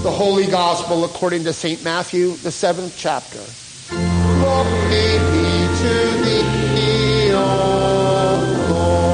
The Holy Gospel according to St. Matthew, the 7th chapter. Glory be to thee, O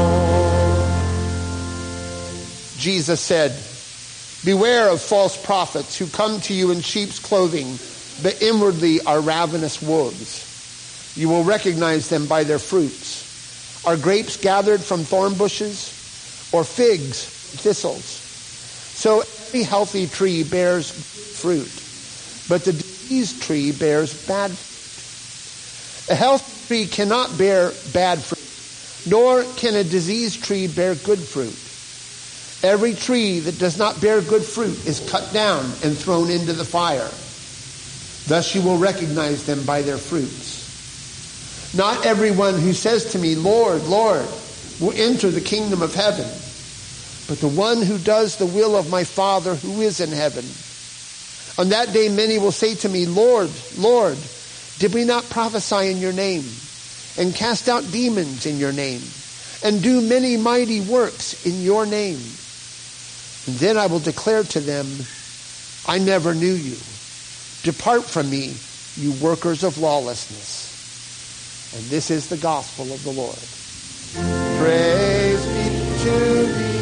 Lord. Jesus said, beware of false prophets who come to you in sheep's clothing, but inwardly are ravenous wolves. You will recognize them by their fruits. Are grapes gathered from thorn bushes, or figs from thistles? So every healthy tree bears fruit, but the diseased tree bears bad fruit. A healthy tree cannot bear bad fruit, nor can a diseased tree bear good fruit. Every tree that does not bear good fruit is cut down and thrown into the fire. Thus you will recognize them by their fruits. Not everyone who says to me, Lord, Lord, will enter the kingdom of heaven, but the one who does the will of my Father who is in heaven. On that day many will say to me, Lord, Lord, did we not prophesy in your name, and cast out demons in your name, and do many mighty works in your name? And then I will declare to them, I never knew you. Depart from me, you workers of lawlessness. And this is the gospel of the Lord. Praise be to thee.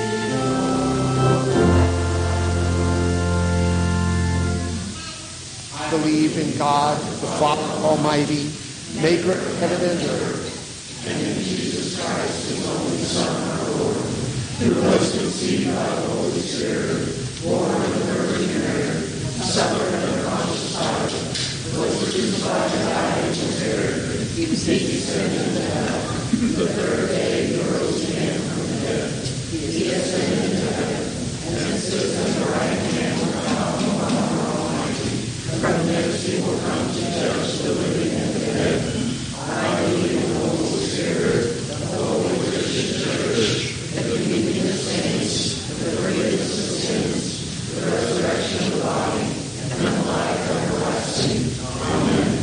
I believe in God, the Father Almighty, maker of heaven and earth, and in Jesus Christ, his only Son, our Lord, who was conceived by the Holy Spirit, born of the Virgin Mary, suffered under Pontius Pilate, was crucified and died and was buried. He descended into hell. The third day he rose again from the dead. He ascended into heaven, and sits at the right hand of God Almighty. From thence he will come to judge the living and the dead. I believe in the Holy Spirit, the Holy Christian Church, the communion of saints, the forgiveness of sins, the resurrection of the body, and the life everlasting. Amen.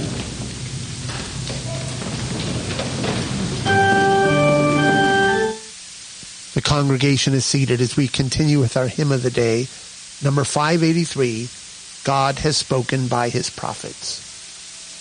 The congregation is seated as we continue with our hymn of the day, number 583, God has spoken by his prophets.